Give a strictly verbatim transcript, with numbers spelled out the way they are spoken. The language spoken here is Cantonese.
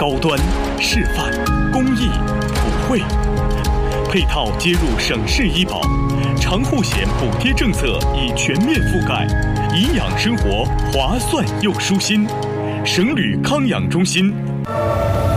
高端、示范、公益、普惠，配套接入省市医保，长护险补贴政策已全面覆盖，颐养生活划算又舒心。省旅康养中心。